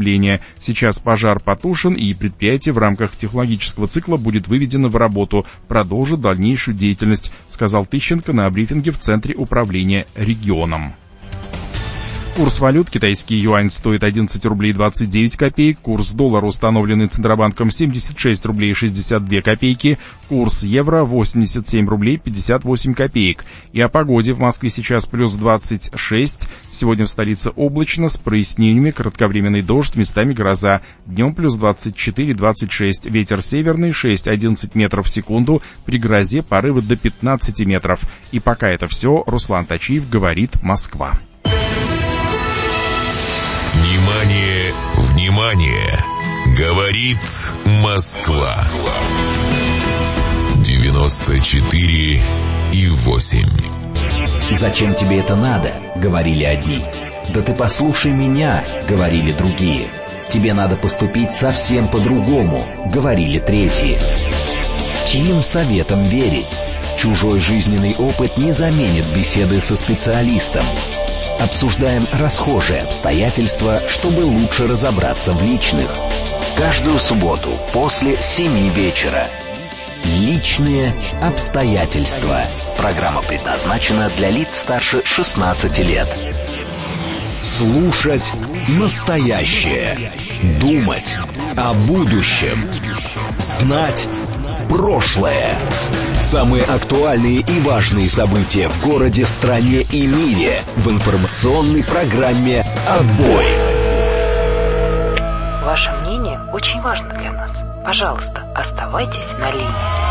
заземления. Сейчас пожар потушен, и предприятие в рамках технологического цикла будет выведено в работу, продолжит дальнейшую деятельность, сказал Тыщенко на брифинге в Центре управления регионом. Курс валют: китайский юань стоит 11 рублей 29 копеек, курс доллара, установленный Центробанком, 76 рублей 62 копейки, курс евро 87 рублей 58 копеек. И о погоде: в Москве сейчас плюс 26, сегодня в столице облачно, с прояснениями, кратковременный дождь, местами гроза, днем плюс 24-26, ветер северный 6-11 метров в секунду, при грозе порывы до 15 метров. И пока это все, Руслан Точиев говорит «Москва». Внимание, внимание! Говорит Москва. 94,8. Зачем тебе это надо? Говорили одни. Да ты послушай меня, говорили другие. Тебе надо поступить совсем по-другому, говорили третьи. Чьим советам верить? Чужой жизненный опыт не заменит беседы со специалистом. Обсуждаем расхожие обстоятельства, чтобы лучше разобраться в личных. Каждую субботу после 7 вечера. Личные обстоятельства. Программа предназначена для лиц старше 16 лет. Слушать настоящее. Думать о будущем. Знать прошлое. Самые актуальные и важные события в городе, стране и мире в информационной программе «Отбой». Ваше мнение очень важно для нас. Пожалуйста, оставайтесь на линии.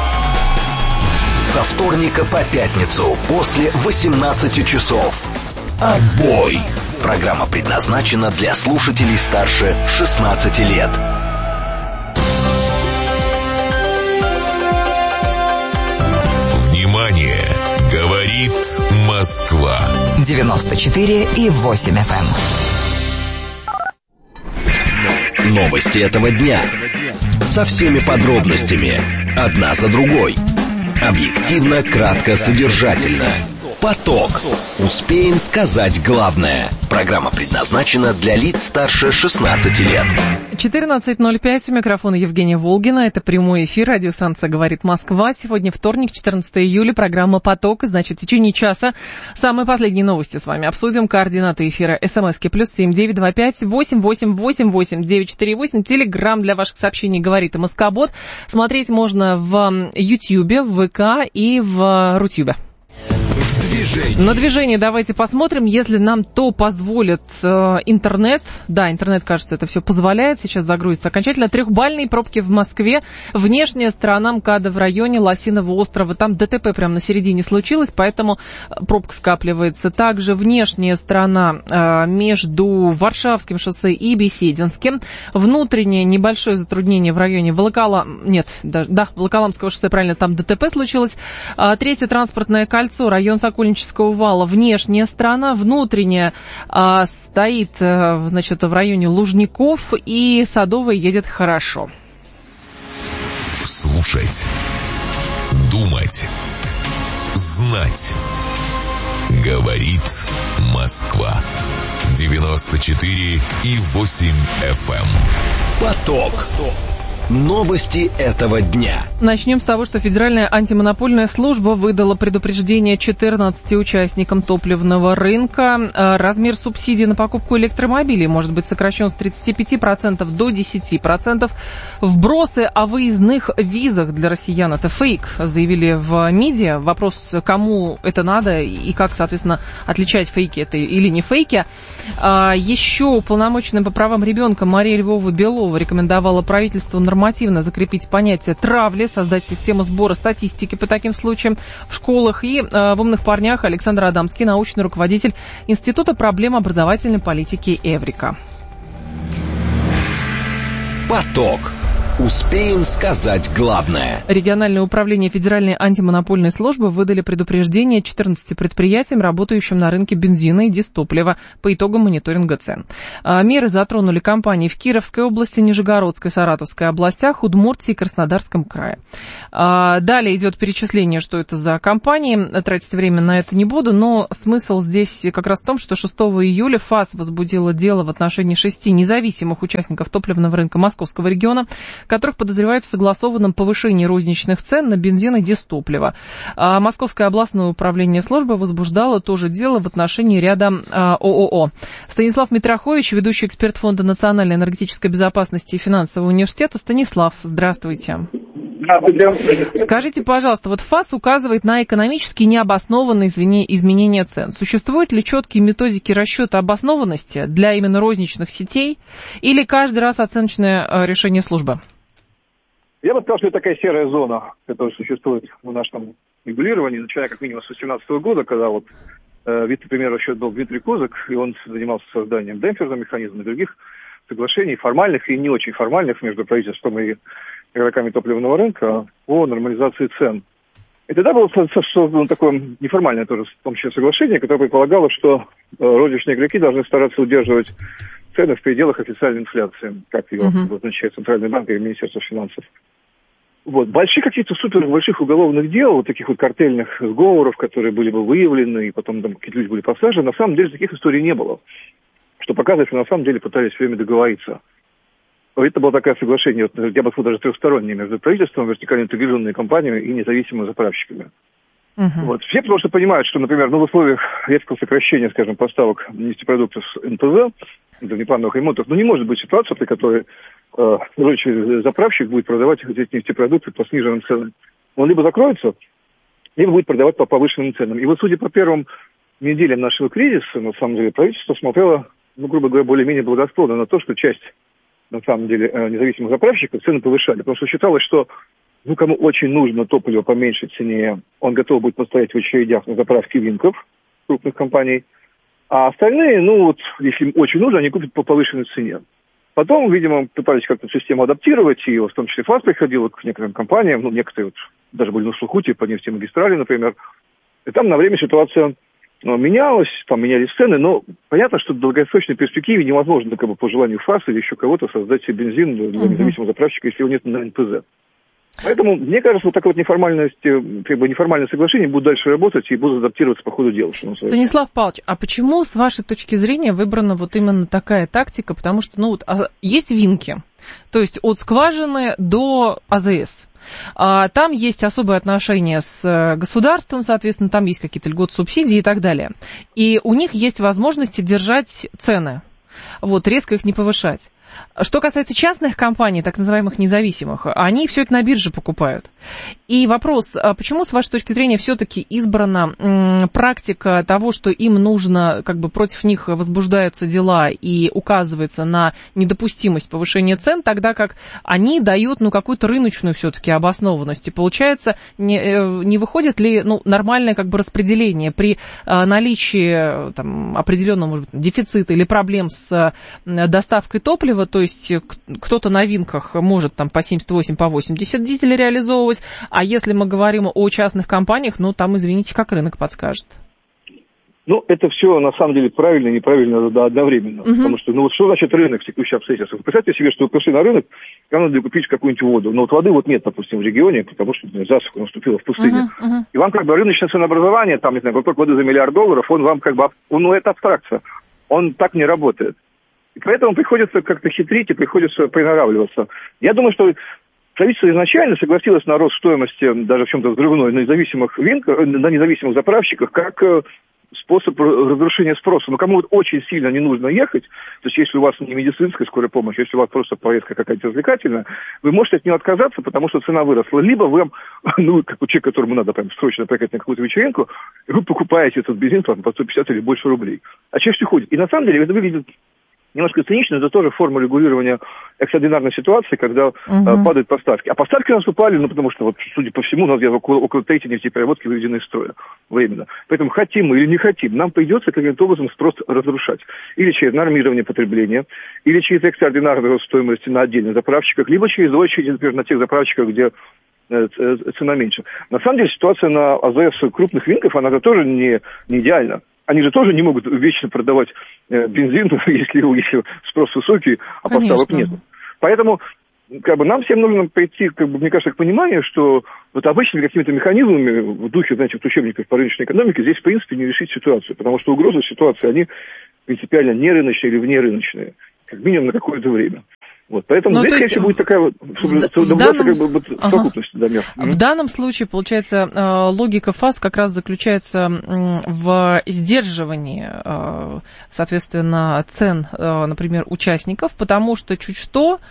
Со вторника по пятницу после 18 часов. «Отбой». Программа предназначена для слушателей старше 16 лет. Говорит Москва. 94,8 FM. Новости этого дня. Со всеми подробностями. Одна за другой. Объективно, кратко, содержательно. Поток. Успеем сказать главное. Программа предназначена для лиц старше 16 лет. 14:05, у микрофона Евгения Волгина. Это прямой эфир, радиостанция «Говорит Москва». Сегодня вторник, 14 июля, программа «Поток». Значит, в течение часа самые последние новости с вами обсудим. Координаты эфира: СМСки +7 925 8888 948. Телеграм для ваших сообщений «Говорит МСК-бот». Смотреть можно в Ютьюбе, в ВК и в Рутюбе. На движение давайте посмотрим, если нам то позволит интернет. Да, интернет, кажется, это все позволяет. Сейчас загрузится окончательно. 3-бальные пробки в Москве. Внешняя сторона МКАДа в районе Лосиного острова. Там ДТП прямо на середине случилось, поэтому пробка скапливается. Также внешняя сторона между Варшавским шоссе и Бесединским. Внутреннее небольшое затруднение в районе Волоколамского шоссе, правильно, там ДТП случилось. Третье транспортное кольцо, район Сокольнического вала, внешняя сторона, внутренняя стоит, значит, в районе Лужников, и Садовая едет хорошо. Слушать, думать, знать. Говорит Москва. 94,8 FM. Поток. Новости этого дня. Начнем с того, что Федеральная антимонопольная служба выдала предупреждение 14 участникам топливного рынка. Размер субсидий на покупку электромобилей может быть сокращен с 35% до 10%. Вбросы о выездных визах для россиян — это фейк, заявили в МИДе. Вопрос, кому это надо и как, соответственно, отличать, фейки это или не фейки. Еще уполномоченная по правам ребенка Мария Львова-Белова рекомендовала правительству нормативно закрепить понятие травли, создать систему сбора статистики по таким случаям в школах. И в «Умных парнях» Александр Адамский, научный руководитель Института проблем образовательной политики «Эврика». Поток. Успеем сказать главное. Региональное управление Федеральной антимонопольной службы выдали предупреждение 14 предприятиям, работающим на рынке бензина и дистоплива по итогам мониторинга цен. Меры затронули компании в Кировской области, Нижегородской, Саратовской областях, Удмуртии и Краснодарском крае. Далее идет перечисление, что это за компании. Тратить время на это не буду, но смысл здесь как раз в том, что 6 июля ФАС возбудила дело в отношении 6 независимых участников топливного рынка Московского региона, которых подозревают в согласованном повышении розничных цен на бензин и дистопливо. Московское областное управление службы возбуждало тоже дело в отношении ряда ООО. Станислав Митрохович, ведущий эксперт Фонда национальной энергетической безопасности и финансового университета. Станислав, здравствуйте. Скажите, пожалуйста, вот ФАС указывает на экономически необоснованные изменения цен. Существуют ли четкие методики расчета обоснованности для именно розничных сетей или каждый раз оценочное решение службы? Я бы сказал, что это такая серая зона, которая существует в нашем регулировании, начиная как минимум с 2018 года, когда вот вице-премьер расчет был Дмитрий Кузак, и он занимался созданием демпферного механизма и других соглашений, формальных и не очень формальных между правительством и игроками топливного рынка по нормализации цен. И тогда было создано такое неформальное тоже, в том числе, соглашение, которое предполагало, что розничные игроки должны стараться удерживать цены в пределах официальной инфляции, как ее обозначает Центральный банк и Министерство финансов. Вот. Больших каких-то супер больших уголовных дел, вот таких вот картельных сговоров, которые были бы выявлены, и потом там какие-то люди были посажены, на самом деле таких историй не было. Что показывает, что на самом деле пытались все время договориться. Это было такое соглашение, вот, я бы сказал, даже трехстороннее между правительством, вертикально интегрированными компаниями и независимыми заправщиками. Вот. Все потому что понимают, что, например, в условиях резкого сокращения, скажем, поставок нефтепродуктов с НПЗ, внеплановых ремонтов, не может быть ситуации, при которой заправщик будет продавать эти нефтепродукты по сниженным ценам. Он либо закроется, либо будет продавать по повышенным ценам. И вот, судя по первым неделям нашего кризиса, на самом деле, правительство смотрело, грубо говоря, более-менее благосклонно на то, что часть, на самом деле, независимых заправщиков цены повышали. Потому что считалось, что кому очень нужно топливо по меньшей цене, он готов будет постоять в очередях на заправке винков крупных компаний. А остальные, если им очень нужно, они купят по повышенной цене. Потом, видимо, пытались как-то систему адаптировать, и в том числе ФАС приходил к некоторым компаниям, некоторые даже были на слуху, типа нефтемагистрали, например. И там на время ситуация менялась, там менялись цены, но понятно, что в долгосрочной перспективе невозможно по желанию ФАС или еще кого-то создать себе бензин для независимого заправщика, если его нет на НПЗ. Поэтому, мне кажется, вот такое вот неформальное соглашение будет дальше работать и будут адаптироваться по ходу дела. Станислав Павлович, а почему, с вашей точки зрения, выбрана вот именно такая тактика? Потому что, есть винки, то есть от скважины до АЗС. Там есть особые отношения с государством, соответственно, там есть какие-то льготы, субсидии и так далее. И у них есть возможности держать цены, резко их не повышать. Что касается частных компаний, так называемых независимых, они все это на бирже покупают. И вопрос, почему, с вашей точки зрения, все-таки избрана практика того, что им нужно, против них возбуждаются дела и указывается на недопустимость повышения цен, тогда как они дают, какую-то рыночную все-таки обоснованность. И получается, не выходит ли, нормальное распределение при наличии определенного, может быть, дефицита или проблем с доставкой топлива, то есть кто-то на винках может по 78, по 80 дизель реализовывать, а если мы говорим о частных компаниях, там, извините, как рынок подскажет. Это все, на самом деле, правильно и неправильно одновременно. Потому что, что значит рынок в текущих обстоятельствах? Представьте себе, что вы пришли на рынок, вам надо купить какую-нибудь воду. Но воды нет, допустим, в регионе, потому что засуха наступила в пустыне. И вам рыночное ценообразование, глоток воды за $1 миллиард, он вам это абстракция. Он так не работает. И поэтому приходится как-то хитрить и приходится приноравливаться. Я думаю, что правительство изначально согласилось на рост стоимости, даже в чем-то взрывной, на независимых заправщиках, как способ разрушения спроса. Кому очень сильно не нужно ехать, то есть если у вас не медицинская скорая помощь, если у вас просто поездка какая-то развлекательная, вы можете от нее отказаться, потому что цена выросла. Либо вы, как у человека, которому надо срочно проехать на какую-то вечеринку, вы покупаете этот бензин по 150 или больше рублей. А чаще ходит. И на самом деле это выглядит немножко цинично, это тоже форма регулирования экстраординарной ситуации, когда падают поставки. А поставки у нас упали, потому что, вот, судя по всему, у нас где-то около трети нефтепереработки выведены из строя временно. Поэтому хотим мы или не хотим, нам придется каким-то образом спрос разрушать. Или через нормирование потребления, или через экстраординарный рост стоимости на отдельных заправщиках, либо через очередь, например, на тех заправщиках, где цена меньше. На самом деле ситуация на АЗС крупных рынков, она тоже не идеальна. Они же тоже не могут вечно продавать бензин, если спрос высокий, а поставок нет. Поэтому нам всем нужно прийти, мне кажется, к пониманию, что вот обычными какими-то механизмами в духе, знаете, вот учебников по рыночной экономике здесь, в принципе, не решить ситуацию, потому что угрозы ситуации, они принципиально не рыночные или внерыночные, как минимум на какое-то время. Вот, поэтому здесь, конечно, будет такая вот совокупность мер. В данном случае, получается, логика ФАС как раз заключается в сдерживании, соответственно, цен, например, участников, потому что чуть что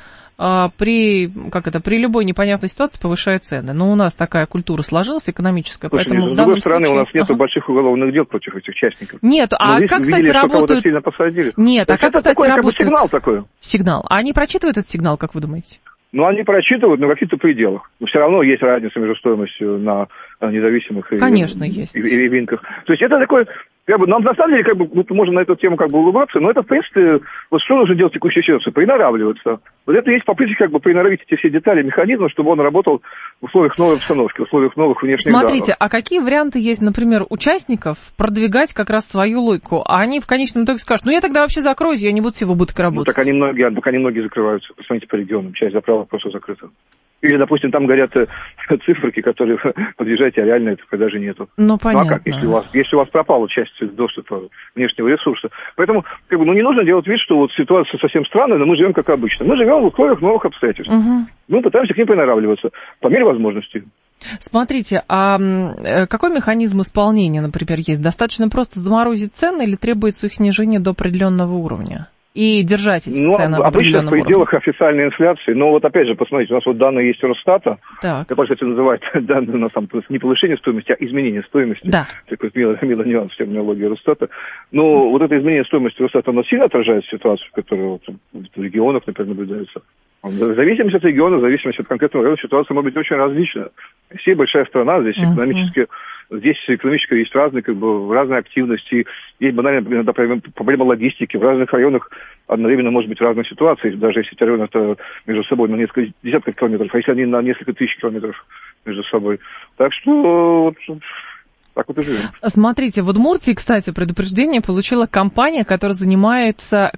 при любой непонятной ситуации повышает цены. Но у нас такая культура сложилась экономическая, слушай, поэтому с другой стороны, у нас нет больших уголовных дел против этих участников. Нет, а как, кстати, работают... сильно посадили. Нет, а как, кстати, такой, работает... сигнал такой. Сигнал. А они прочитывают этот сигнал, как вы думаете? Ну, они прочитывают, но в каких-то пределах. Но все равно есть разница между стоимостью на независимых и рынках. То есть это такой... нам на самом деле, можно на эту тему улыбаться, но это, в принципе, вот что нужно делать в текущей ситуации? Приноравливаться. Вот это есть попытка приноровить эти все детали механизма, чтобы он работал в условиях новой обстановки, в условиях новых внешних данных. Смотрите, а какие варианты есть, например, участников продвигать как раз свою логику? А они в конечном итоге скажут, я тогда вообще закроюсь, я не буду себе в убыток работать. Так они многие закрываются. Посмотрите по регионам, часть заправок просто закрыта. Или, допустим, там горят циферки, которые подъезжаете, а реально этой продажи нету. Ну, понятно. Ну, а как, если у вас пропала часть доступа внешнего ресурса? Поэтому, не нужно делать вид, что вот ситуация совсем странная, но мы живем как обычно. Мы живем в условиях новых обстоятельств. Мы пытаемся к ним приноравливаться по мере возможностей. Смотрите, а какой механизм исполнения, например, есть? Достаточно просто заморозить цены или требуется их снижение до определенного уровня? И держать эти цены в определенном уровне. Обычно в пределах официальной инфляции. Но вот опять же, посмотрите, у нас вот данные есть Росстата, которые, кстати, называют данные на самом деле не повышение стоимости, а изменение стоимости. Да. Такой милый нюанс в терминологии Росстата. Но вот это изменение стоимости Росстата, оно сильно отражает ситуацию, которая в регионах, например, наблюдается. В зависимости от региона, в зависимости от конкретного района, ситуация может быть очень различная. Россия большая страна, здесь экономически есть разные, разные активности, есть банально, например, проблема логистики. В разных районах одновременно может быть разная ситуация, даже если эти районы между собой на несколько десятков километров, а если они на несколько тысяч километров между собой. Так что так вот и живем. Смотрите, в Удмуртии, кстати, предупреждение получила компания, которая занимающаяся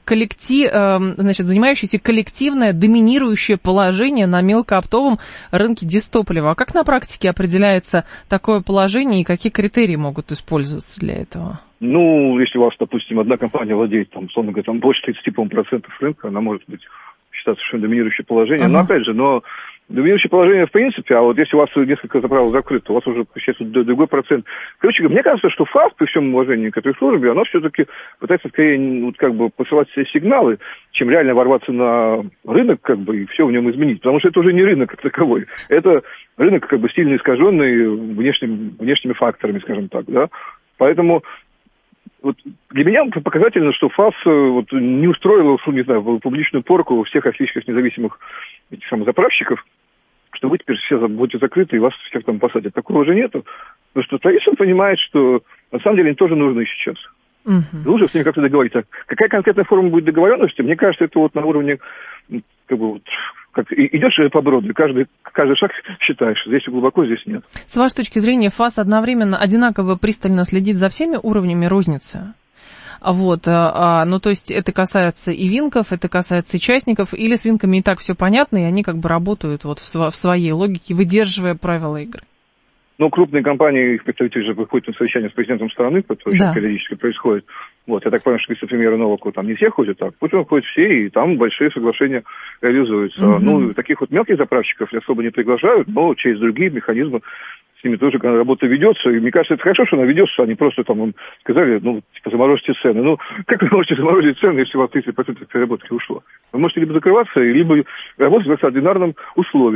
коллективное доминирующее положение на мелкооптовом рынке дизтоплива. А как на практике определяется такое положение и какие критерии могут использоваться для этого? Если у вас, допустим, одна компания владеет, условно говоря, больше 30% рынка, она может считаться, что доминирующее положение. Но опять же, доминирующее положение в принципе, а вот если у вас несколько заправок закрыто, у вас уже сейчас другой процент. Короче говоря, мне кажется, что ФАС, при всем уважении к этой службе, она все-таки пытается скорее посылать себе сигналы, чем реально ворваться на рынок, и все в нем изменить. Потому что это уже не рынок как таковой. Это рынок сильно искаженный внешними факторами, скажем так, да. Поэтому для меня показательно, что ФАС не устроила, публичную порку всех российских независимых заправщиков, что вы теперь все будете закрыты и вас всех там посадят. Такого уже нету. Потому что правительство понимает, что на самом деле они тоже нужны сейчас. Лучше с ними как-то договориться. Какая конкретная форма будет договоренности? Мне кажется, это на уровне как идешь по броду, и каждый шаг считаешь, здесь глубоко, здесь нет. С вашей точки зрения, ФАС одновременно одинаково пристально следит за всеми уровнями розницы? То есть это касается и винков, это касается и частников, или с винками и так все понятно, и они работают в своей логике, выдерживая правила игры? Крупные компании, их представители же выходят на совещание с президентом страны, это сейчас периодически происходит. Я так понимаю, что вице-премьера Новаку там не все ходят так. Пусть он ходит все, и там большие соглашения реализуются. Таких мелких заправщиков особо не приглашают, но через другие механизмы с ними тоже работа ведется. И мне кажется, это хорошо, что она ведется, они просто сказали, заморозьте цены. Как вы можете заморозить цены, если у вас 30% переработки ушло? Вы можете либо закрываться, либо работать в экстраординарных условиях.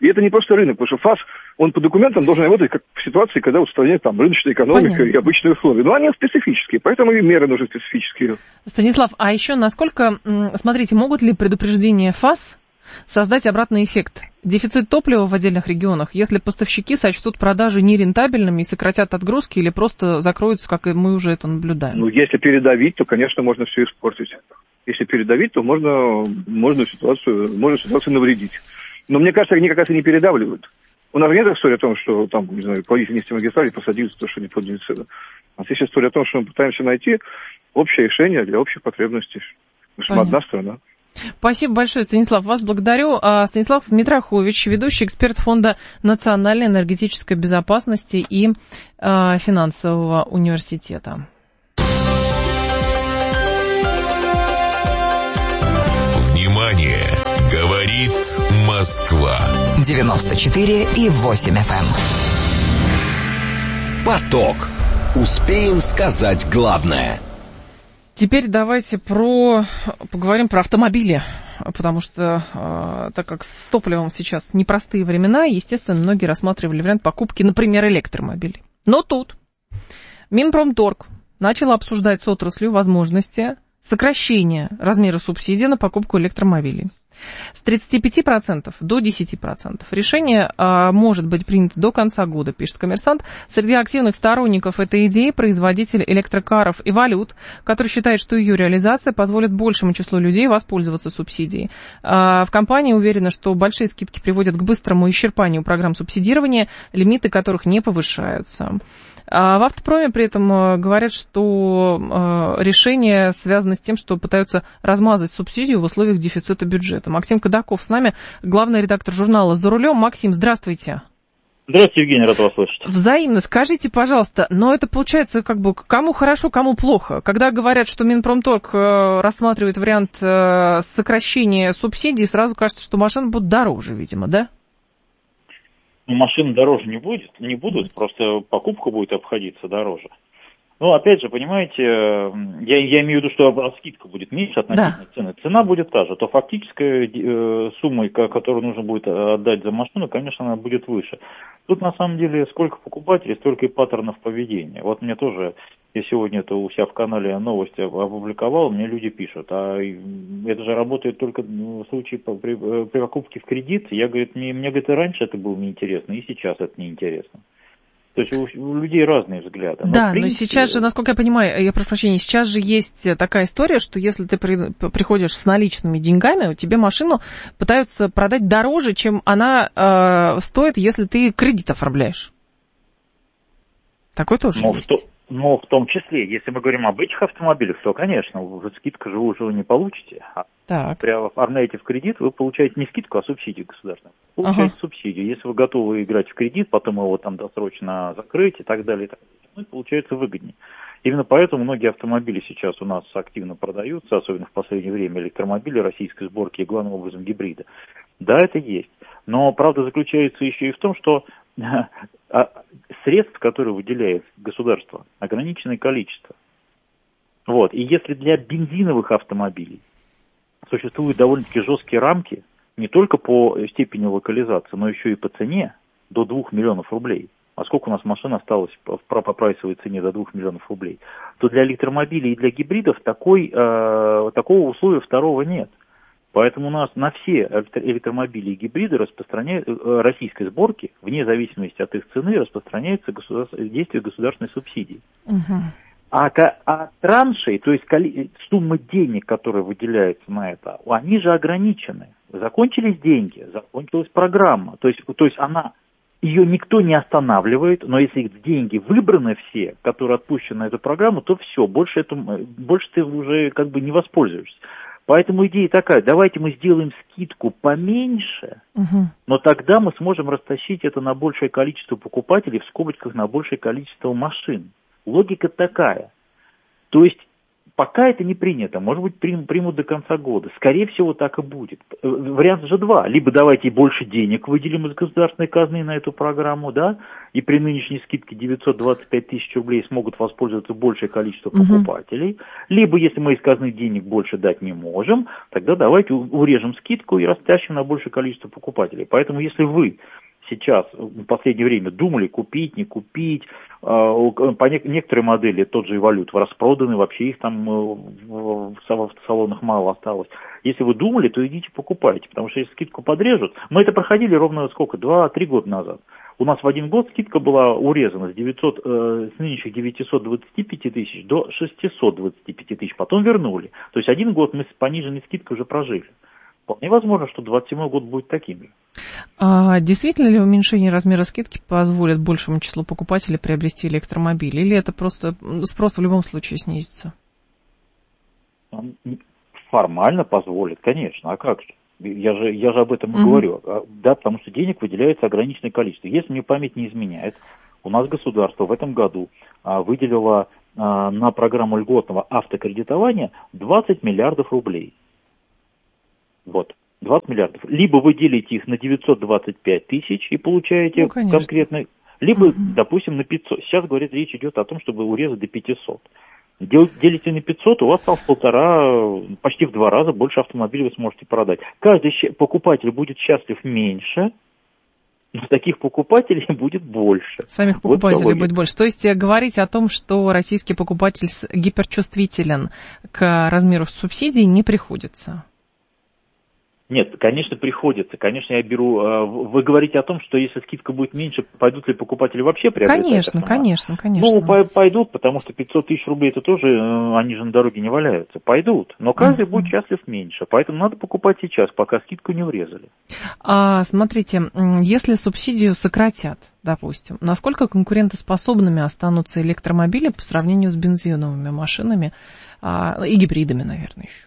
И это не просто рынок, потому что ФАС, он по документам должен работать как в ситуации, когда устраняет там рыночная экономика. Понятно. И обычные условия. Но они специфические, поэтому и меры нужны специфические. Станислав, а еще насколько, смотрите, могут ли предупреждения ФАС создать обратный эффект? Дефицит топлива в отдельных регионах, если поставщики сочтут продажи нерентабельными и сократят отгрузки или просто закроются, как и мы уже это наблюдаем? Ну, если передавить, то, конечно, можно все испортить. Если передавить, то можно ситуацию навредить. Но мне кажется, они как раз и не передавливают. У нас нет истории о том, что там, не знаю, половину нефтемагистрали посадили за то, что не подлинные цены. У нас есть история о том, что мы пытаемся найти общее решение для общих потребностей. Мы же одна страна. Спасибо большое, Станислав. Вас благодарю. Станислав Митрохович, ведущий эксперт Фонда национальной энергетической безопасности и финансового университета. Внимание! Говорит Москва. 94,8 FM. Поток. Успеем сказать главное. Теперь давайте поговорим про автомобили, потому что, так как с топливом сейчас непростые времена, естественно, многие рассматривали вариант покупки, например, электромобилей. Но тут Минпромторг начал обсуждать с отраслью возможности сокращения размера субсидий на покупку электромобилей. С 35% до 10%. Решение может быть принято до конца года, пишет «Коммерсант». Среди активных сторонников этой идеи производитель электрокаров «Эволют», который считает, что ее реализация позволит большему числу людей воспользоваться субсидией. В компании уверены, что большие скидки приводят к быстрому исчерпанию программ субсидирования, лимиты которых не повышаются. В автопроме при этом говорят, что решение связано с тем, что пытаются размазать субсидию в условиях дефицита бюджета. Максим Кадаков с нами, главный редактор журнала «За рулем». Максим, здравствуйте. Здравствуйте, Евгений, рад вас слышать. Взаимно. Скажите, пожалуйста, но это получается как бы кому хорошо, кому плохо? Когда говорят, что Минпромторг рассматривает вариант сокращения субсидий, сразу кажется, что машины будут дороже, видимо, да? Машины дороже не будут, просто покупка будет обходиться дороже. Но опять же, понимаете, я имею в виду, что скидка будет меньше относительно цены. Цена будет та же, то фактическая сумма, которую нужно будет отдать за машину, конечно, она будет выше. Тут на самом деле сколько покупателей, столько и паттернов поведения. Вот мне тоже, я сегодня это у себя в канале новости опубликовал, мне люди пишут, а это же работает только в случае при покупке в кредит. Я, говорит, мне говорит, и раньше это было неинтересно, и сейчас это неинтересно. То есть у людей разные взгляды. Но сейчас же, насколько я понимаю, я прошу прощения, сейчас же есть такая история, что если ты приходишь с наличными деньгами, тебе машину пытаются продать дороже, чем она стоит, если ты кредит оформляешь. Такой тоже есть. Но в том числе, если мы говорим об этих автомобилях, то, конечно, уже скидку же вы уже не получите. При оформляете в кредит, вы получаете не скидку, а субсидию государственную. Получаете субсидию. Если вы готовы играть в кредит, потом его там досрочно закрыть и так далее, получается выгоднее. Именно поэтому многие автомобили сейчас у нас активно продаются, особенно в последнее время электромобили российской сборки и главным образом гибриды. Да, это есть. Но правда заключается еще и в том, что средств, которые выделяет государство, ограниченное количество. Вот. И если для бензиновых автомобилей существуют довольно-таки жесткие рамки, не только по степени локализации, но еще и по цене, до 2 миллионов рублей, а сколько у нас машин осталось по прайсовой цене до 2 миллионов рублей, то для электромобилей и для гибридов такого условия второго нет. Поэтому у нас на все электромобили и гибриды российской сборки, вне зависимости от их цены, распространяется действие государственной субсидии. А транши, то есть суммы денег, которые выделяются на это, они же ограничены. Закончились деньги, закончилась программа. То есть ее никто не останавливает, но если деньги выбраны все, которые отпущены на эту программу, то все, больше ты уже как бы не воспользуешься. Поэтому идея такая, давайте мы сделаем скидку поменьше, но тогда мы сможем растащить это на большее количество покупателей, в скобочках на большее количество машин. Логика такая. То есть Пока это не принято, может быть, примут до конца года. Скорее всего, так и будет. Вариант же два. Либо давайте больше денег выделим из государственной казны на эту программу, да, и при нынешней скидке 925 тысяч рублей смогут воспользоваться большее количество покупателей. Либо, если мы из казны денег больше дать не можем, тогда давайте урежем скидку и растащим на большее количество покупателей. Поэтому, если вы сейчас в последнее время думали, купить, не купить, по некоторые модели, тот же Evolute, распроданы, вообще их там в салонах мало осталось. Если вы думали, то идите покупайте, потому что если скидку подрежут, мы это проходили ровно сколько, 2-3 года назад. У нас в один год скидка была урезана с нынешних 925 тысяч до 625 тысяч, потом вернули. То есть один год мы с пониженной скидкой уже прожили. Вполне возможно, что 2027 год будет таким же. А действительно ли уменьшение размера скидки позволит большему числу покупателей приобрести электромобиль? Или это просто спрос в любом случае снизится? Формально позволит, конечно. А как же? Я же об этом и говорю. Да, потому что денег выделяется ограниченное количество. Если мне память не изменяет, у нас государство в этом году выделило на программу льготного автокредитования 20 миллиардов рублей. Вот, 20 миллиардов. Либо вы делите их на 925 тысяч и получаете конкретно, либо, допустим, на 500. Сейчас, говорят, речь идет о том, чтобы урезать до 500. Делите на 500, у вас там почти в 2 раза больше автомобилей вы сможете продать. Каждый покупатель будет счастлив меньше, но таких покупателей будет больше. Самих покупателей будет больше. То есть говорить о том, что российский покупатель гиперчувствителен к размеру субсидий, не приходится. Нет, конечно, приходится. Конечно, я беру... Вы говорите о том, что если скидка будет меньше, пойдут ли покупатели вообще приобретать Конечно. Ну, пойдут, потому что 500 тысяч рублей это тоже, они же на дороге не валяются. Пойдут, но каждый будет счастлив меньше. Поэтому надо покупать сейчас, пока скидку не урезали. Смотрите, если субсидию сократят, допустим, насколько конкурентоспособными останутся электромобили по сравнению с бензиновыми машинами и гибридами, наверное, еще?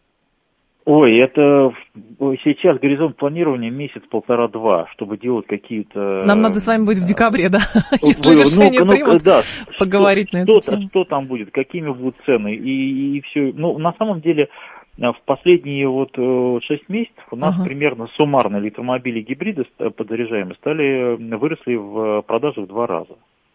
Ой, это сейчас горизонт планирования месяц, 1,5-2, чтобы делать какие-то... Нам надо с вами быть в декабре, да? Если решение примут, поговорить на эту тему. Что там будет, какими будут цены и все. Ну, на самом деле, в последние 6 месяцев у нас примерно суммарно электромобили и гибриды подзаряжаемые выросли в продаже в 2 раза.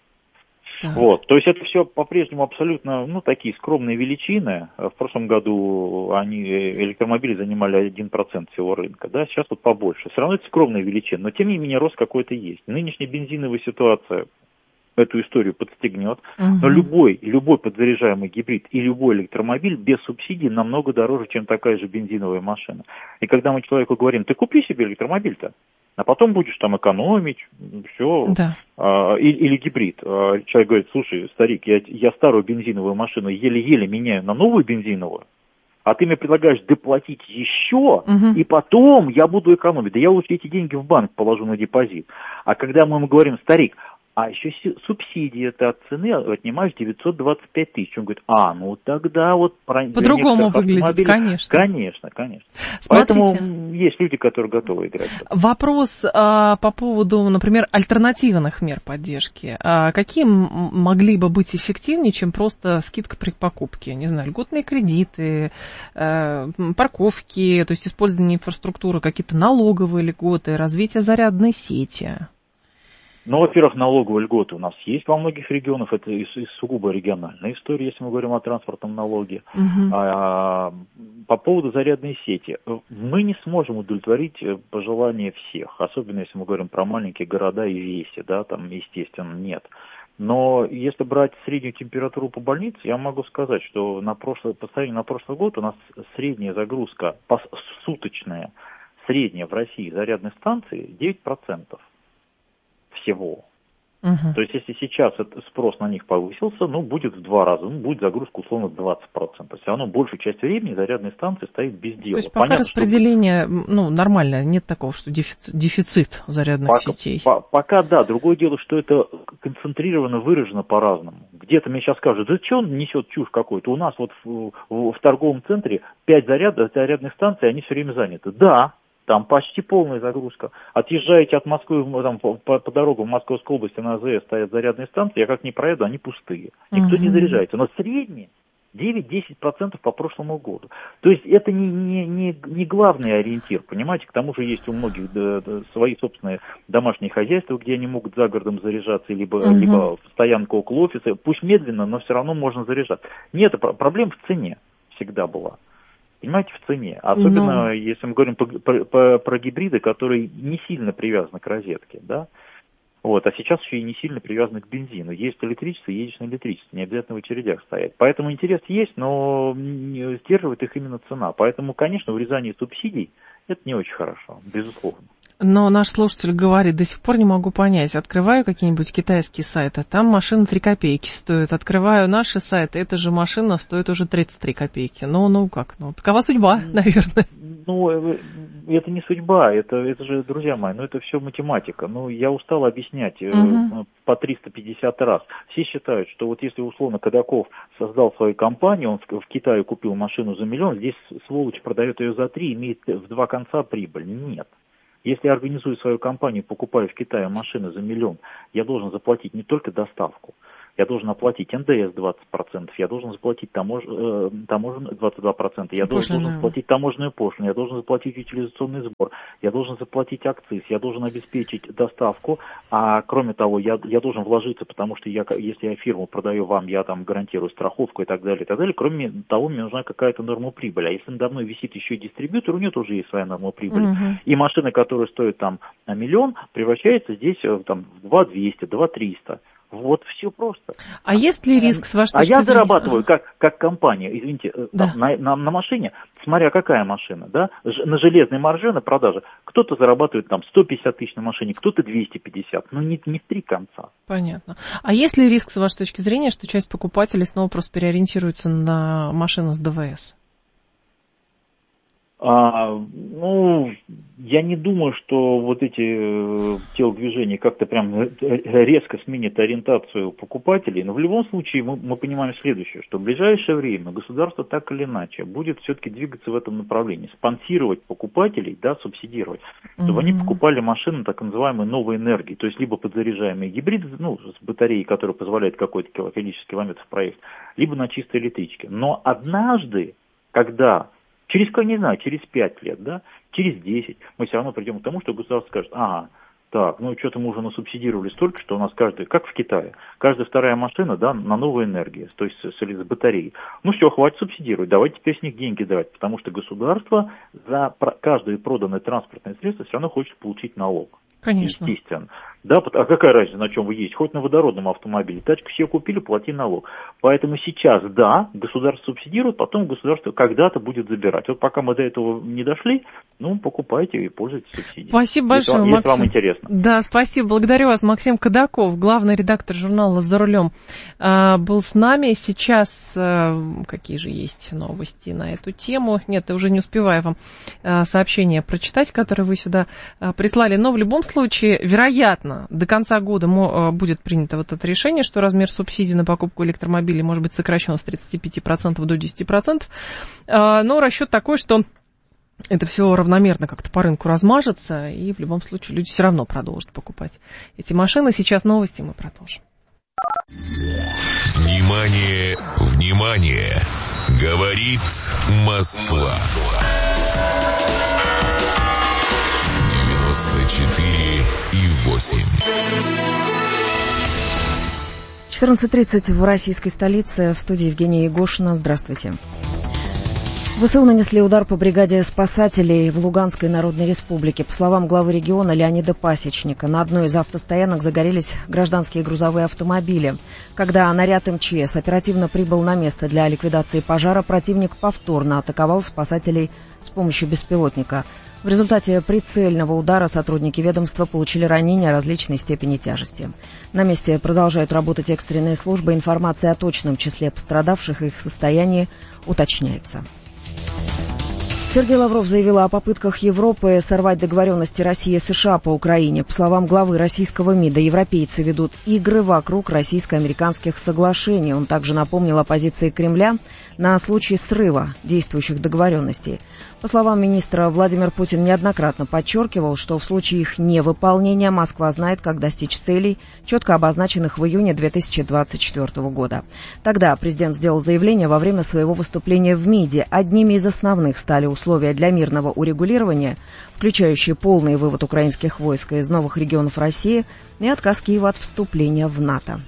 Вот, то есть это все по-прежнему абсолютно, такие скромные величины. В прошлом году электромобили занимали 1% всего рынка, да, сейчас вот побольше. Все равно это скромные величины, но тем не менее рост какой-то есть. Нынешняя бензиновая ситуация эту историю подстегнет, но любой подзаряжаемый гибрид и любой электромобиль без субсидий намного дороже, чем такая же бензиновая машина. И когда мы человеку говорим, ты купи себе электромобиль-то, а потом будешь там экономить, все, да. Или гибрид. Человек говорит, слушай, старик, я старую бензиновую машину еле-еле меняю на новую бензиновую, а ты мне предлагаешь доплатить еще, и потом я буду экономить. Да я лучше эти деньги в банк положу на депозит. А когда мы ему говорим, старик, а еще субсидии это от цены отнимаешь 925 тысяч. Он говорит, тогда вот... По-другому выглядит, конечно. Конечно. Смотрите, поэтому есть люди, которые готовы играть. Вопрос по поводу, например, альтернативных мер поддержки. Какие могли бы быть эффективнее, чем просто скидка при покупке? Не знаю, льготные кредиты, парковки, то есть использование инфраструктуры, какие-то налоговые льготы, развитие зарядной сети. Во-первых, налоговые льготы у нас есть во многих регионах, это сугубо региональная история, если мы говорим о транспортном налоге. По поводу зарядной сети, мы не сможем удовлетворить пожелания всех, особенно если мы говорим про маленькие города и веси, да, там, естественно, нет. Но если брать среднюю температуру по больнице, я могу сказать, что по сравнению на прошлый год у нас средняя загрузка суточная, средняя в России зарядной станции 9%. Всего. То есть, если сейчас спрос на них повысился, будет в 2 раза, будет загрузка условно 20%. Все равно большую часть времени зарядной станции стоит без дела. То есть, пока понятно, распределение нормальное, нет такого, что дефицит зарядных сетей. Пока да. Другое дело, что это концентрировано, выражено по-разному. Где-то мне сейчас скажут, да что он несет чушь какую-то. У нас в торговом центре 5 зарядных станций, они все время заняты. Да. Там почти полная загрузка. Отъезжаете от Москвы по дорогам в Московской области на АЗС стоят зарядные станции, я как ни проеду, они пустые. Никто не заряжается. Но средняя 9-10% по прошлому году. То есть это не главный ориентир, понимаете, к тому же есть у многих свои собственные домашние хозяйства, где они могут за городом заряжаться, либо стоянка около офиса, пусть медленно, но все равно можно заряжать. Нет, проблема в цене всегда была. Понимаете, в цене. Особенно, если мы говорим про гибриды, которые не сильно привязаны к розетке, да. Вот, а сейчас еще и не сильно привязаны к бензину. Есть электричество, едешь на электричестве, не обязательно в очередях стоять. Поэтому интерес есть, но сдерживает их именно цена. Поэтому, конечно, урезание субсидий – это не очень хорошо, безусловно. Но наш слушатель говорит, до сих пор не могу понять. Открываю какие-нибудь китайские сайты, там машина 3 копейки стоит. Открываю наши сайты, эта же машина стоит уже 33 копейки. Ну как? Ну, такова судьба, наверное. Ну, это не судьба, это же, друзья мои, это все математика. Я устал объяснять по 350 раз. Все считают, что вот если, условно, Кадаков создал свою компанию, он в Китае купил машину за 1 миллион, здесь сволочь продает ее за 3, имеет в 2 конца прибыль. Нет. Если я организую свою компанию, покупаю в Китае машины за 1 миллион, я должен заплатить не только доставку, я должен оплатить НДС 20%, я должен заплатить таможенную 22%, я должен заплатить таможенную пошлину, я должен заплатить утилизационный сбор, я должен заплатить акциз, я должен обеспечить доставку, а кроме того, я должен вложиться, потому что если я фирму продаю вам, я там гарантирую страховку и так далее, и так далее. Кроме того, мне нужна какая-то норма прибыли. А если надо мной висит еще и дистрибьютор, у него тоже есть своя норма прибыли. И машина, которая стоит там 1 миллион, превращается здесь там, в 2200, 2300. Вот все просто. А есть ли риск с вашей точки зрения? А я зарабатываю как компания, извините, да. на машине, смотря какая машина, да, на железной марже, на продаже, кто-то зарабатывает там 150 тысяч на машине, кто-то 250, но не в 3 конца. Понятно. А есть ли риск с вашей точки зрения, что часть покупателей снова просто переориентируется на машины с ДВС? Я не думаю, что вот эти телодвижения как-то прям резко сменят ориентацию покупателей, но в любом случае мы понимаем следующее, что в ближайшее время государство так или иначе будет все-таки двигаться в этом направлении, спонсировать покупателей, да, субсидировать, чтобы они покупали машины так называемой новой энергии, то есть либо подзаряжаемые гибриды, с батареей, которая позволяет какое-то количество километров проехать, либо на чистой электричке. Но однажды, когда через 5 лет, да, через 10, мы все равно придем к тому, что государство скажет, что-то мы уже насубсидировали столько, что у нас как в Китае, каждая 2-я машина, да, на новую энергию, то есть с батареей. Все, хватит субсидировать, давайте теперь с них деньги давать, потому что государство за каждое проданное транспортное средство все равно хочет получить налог. Конечно. Естественно. Да, а какая разница, на чем вы ездите? Хоть на водородном автомобиле. Тачку все купили, плати налог. Поэтому сейчас, да, государство субсидирует, потом государство когда-то будет забирать. Вот пока мы до этого не дошли, покупайте и пользуйтесь субсидией. Спасибо большое, Максим. Если вам интересно. Да, спасибо. Благодарю вас. Максим Кадаков, главный редактор журнала «За рулем», был с нами. Сейчас какие же есть новости на эту тему? Нет, я уже не успеваю вам сообщение прочитать, которое вы сюда прислали. Но в любом случае, вероятно, до конца года будет принято вот это решение, что размер субсидий на покупку электромобилей может быть сокращен с 35% до 10%. Но расчет такой, что это все равномерно как-то по рынку размажется, и в любом случае люди все равно продолжат покупать эти машины. Сейчас новости, мы продолжим. Внимание, внимание! Говорит Москва. 94,8. 14:30 в российской столице. В студии Евгения Егошина. Здравствуйте. ВСУ нанесли удар по бригаде спасателей в Луганской Народной Республике. По словам главы региона Леонида Пасечника, на одной из автостоянок загорелись гражданские грузовые автомобили. Когда наряд МЧС оперативно прибыл на место для ликвидации пожара, противник повторно атаковал спасателей с помощью беспилотника. В результате прицельного удара сотрудники ведомства получили ранения различной степени тяжести. На месте продолжают работать экстренные службы. Информация о точном числе пострадавших и их состоянии уточняется. Сергей Лавров заявил о попытках Европы сорвать договоренности России и США по Украине. По словам главы российского МИДа, европейцы ведут игры вокруг российско-американских соглашений. Он также напомнил о позиции Кремля, на случай срыва действующих договоренностей. По словам министра, Владимир Путин неоднократно подчеркивал, что в случае их невыполнения Москва знает, как достичь целей, четко обозначенных в июне 2024 года. Тогда президент сделал заявление во время своего выступления в МИДе. Одними из основных стали условия для мирного урегулирования, включающие полный вывод украинских войск из новых регионов России и отказ Киева от вступления в НАТО.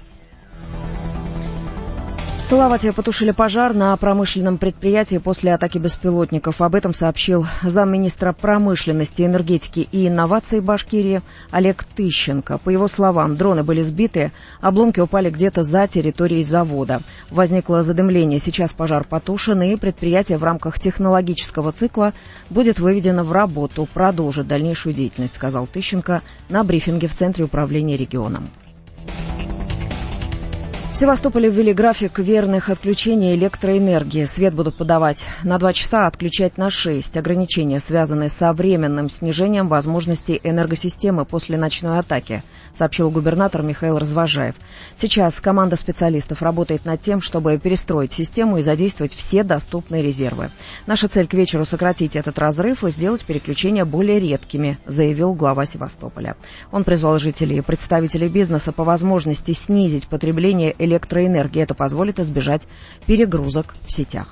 В Салавате потушили пожар на промышленном предприятии после атаки беспилотников. Об этом сообщил замминистра промышленности, энергетики и инноваций Башкирии Олег Тыщенко. По его словам, дроны были сбиты, обломки упали где-то за территорией завода. Возникло задымление, сейчас пожар потушен, и предприятие в рамках технологического цикла будет выведено в работу, продолжит дальнейшую деятельность, сказал Тыщенко на брифинге в Центре управления регионом. В Севастополе ввели график верных отключений электроэнергии. Свет будут подавать на 2 часа, отключать на 6. Ограничения, связанные со временным снижением возможностей энергосистемы после ночной атаки, сообщил губернатор Михаил Развожаев. Сейчас команда специалистов работает над тем, чтобы перестроить систему и задействовать все доступные резервы. Наша цель к вечеру — сократить этот разрыв и сделать переключения более редкими, заявил глава Севастополя. Он призвал жителей и представителей бизнеса по возможности снизить потребление электроэнергии. Это позволит избежать перегрузок в сетях.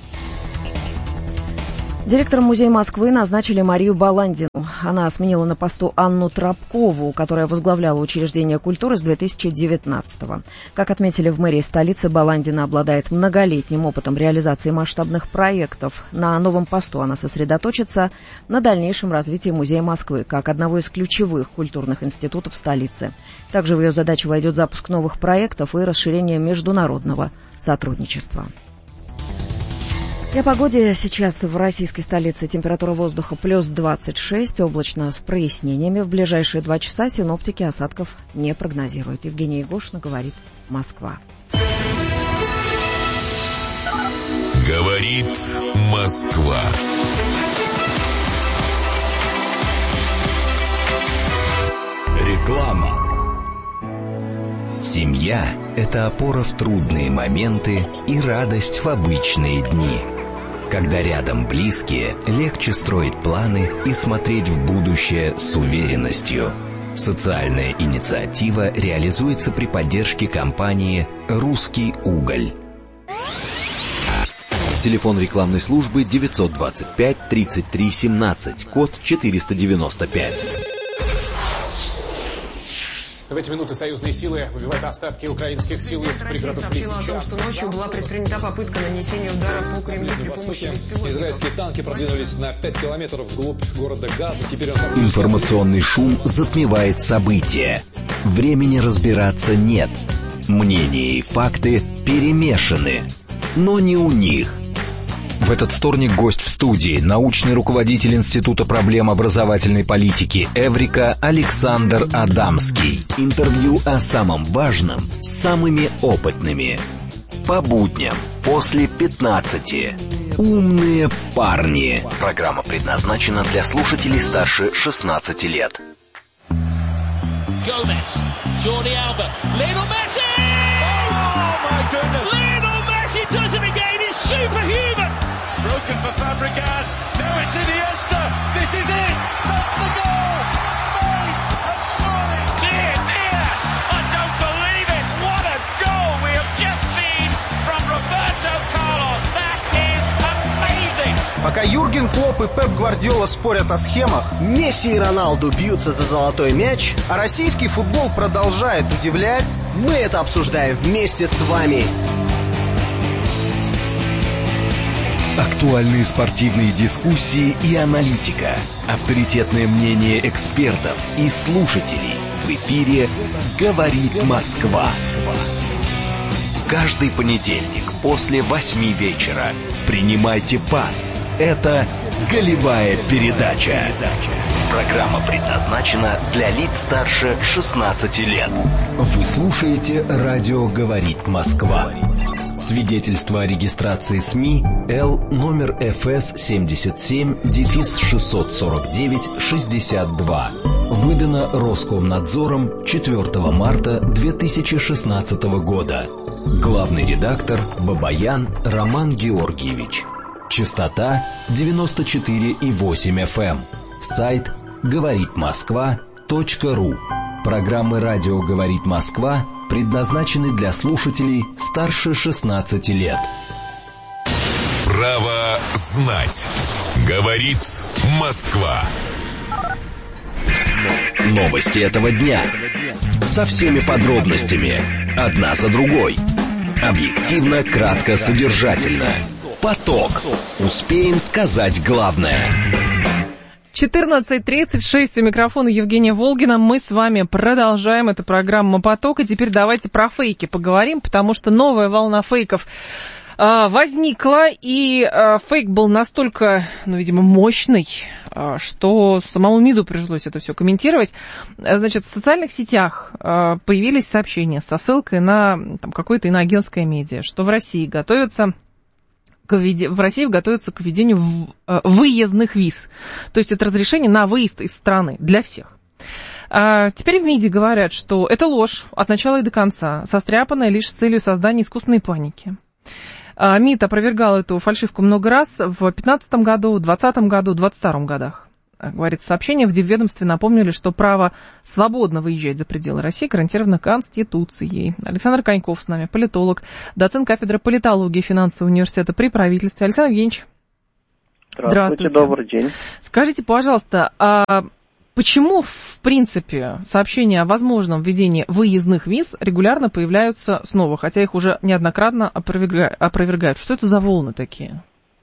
Директором Музея Москвы назначили Марию Баландину. Она сменила на посту Анну Тропкову, которая возглавляла учреждение культуры с 2019-го. Как отметили в мэрии столицы, Баландина обладает многолетним опытом реализации масштабных проектов. На новом посту она сосредоточится на дальнейшем развитии Музея Москвы, как одного из ключевых культурных институтов столицы. Также в ее задачу войдет запуск новых проектов и расширение международного сотрудничества. И о погоде. Сейчас в российской столице температура воздуха плюс 26, облачно с прояснениями. В ближайшие 2 часа синоптики осадков не прогнозируют. Евгения Егошина, говорит Москва. Говорит Москва. Реклама. Семья – это опора в трудные моменты и радость в обычные дни. Когда рядом близкие, легче строить планы и смотреть в будущее с уверенностью. Социальная инициатива реализуется при поддержке компании «Русский уголь». Телефон рекламной службы 925-33-17, код 495. В эти минуты союзные силы выбивают остатки украинских сил из пригородов Лисичанска. Сообщила о том, что ночью была предпринята попытка нанесения удара по Кремлю при помощи беспилотников. Израильские танки продвинулись на 5 километров вглубь города Газа. Теперь Информационный шум затмевает события. Времени разбираться нет. Мнения и факты перемешаны. Но не у них. В этот вторник гость в студии, научный руководитель Института проблем образовательной политики «Эврика» Александр Адамский. Интервью о самом важном с самыми опытными. По будням после 15. «Умные парни». Программа предназначена для слушателей старше 16 лет. Gomez, Jordi Alba, Lionel Messi! Oh my goodness! Lionel Messi does it again, he's superhuman! Broken for Fabregas, now it's Iniesta, this is it, that's the goal! Spain have scored! Dear, dear, I don't believe it, what a goal we have just seen from Roberto Carlos, that is amazing! Пока Юрген Клопп и Пеп Гвардиола спорят о схемах, Месси и Роналду бьются за золотой мяч, а российский футбол продолжает удивлять, мы это обсуждаем вместе с вами. Актуальные спортивные дискуссии и аналитика, авторитетное мнение экспертов и слушателей. В эфире «Говорит Москва». Каждый понедельник после 8 вечера принимайте пас. Это «Голевая передача». Программа предназначена для лиц старше 16 лет. Вы слушаете «Радио Говорит Москва». Свидетельство о регистрации СМИ Л номер ФС 77-649-62. Выдано Роскомнадзором 4 марта 2016 года. Главный редактор Бабаян Роман Георгиевич. Частота 94,8 FM. Сайт говоритмосква.ру. Программы «Радио говорит Москва» предназначены для слушателей старше 16 лет. Право знать. Говорит Москва. Новости этого дня. Со всеми подробностями. Одна за другой. Объективно, кратко, содержательно. Поток. Успеем сказать главное. 14:36, у микрофона Евгения Волгина. Мы с вами продолжаем. Это программа «Поток». И теперь давайте про фейки поговорим, потому что новая волна фейков возникла, и фейк был настолько, видимо, мощный, что самому МИДу пришлось это все комментировать. Значит, в социальных сетях появились сообщения со ссылкой на какое-то иноагентское медиа, что в России готовится к введению выездных виз. То есть это разрешение на выезд из страны для всех. Теперь в МИДе говорят, что это ложь от начала и до конца, состряпанная лишь с целью создания искусственной паники. МИД опровергал эту фальшивку много раз в 2015 году, в 2020 году, в 2022 годах. Говорится сообщение, в Дипведомстве напомнили, что право свободно выезжать за пределы России гарантировано Конституцией. Александр Коньков с нами, политолог, доцент кафедры политологии и финансового университета при правительстве. Александр Евгеньевич. Здравствуйте, добрый день. Скажите, пожалуйста, почему, в принципе, сообщения о возможном введении выездных виз регулярно появляются снова, хотя их уже неоднократно опровергают? Что это за волны такие?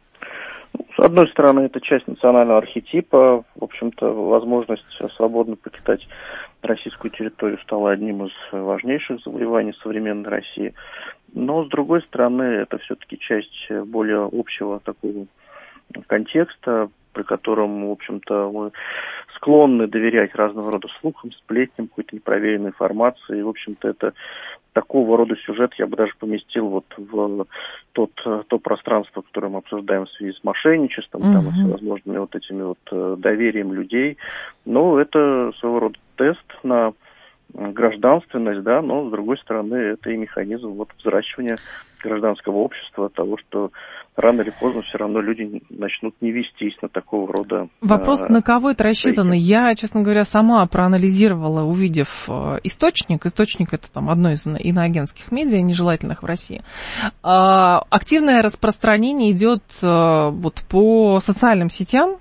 С одной стороны, это часть национального архетипа. В общем-то, возможность свободно покидать российскую территорию стала одним из важнейших завоеваний современной России. Но, с другой стороны, это все-таки часть более общего такого контекста, при котором, в общем-то, мы склонны доверять разного рода слухам, сплетням, какой-то непроверенной информации. И, в общем-то, это такого рода сюжет я бы даже поместил вот в то пространство, которое мы обсуждаем в связи с мошенничеством, там, и всевозможными вот этими вот доверием людей. Но это своего рода тест на гражданственность, да, но, с другой стороны, это и механизм вот взращивания гражданского общества, того, что рано или поздно все равно люди начнут не вестись на такого рода... Вопрос, на кого это рассчитано? Я, честно говоря, сама проанализировала, увидев источник. Источник — это там одно из иноагентских медиа, нежелательных в России. Активное распространение идет вот по социальным сетям,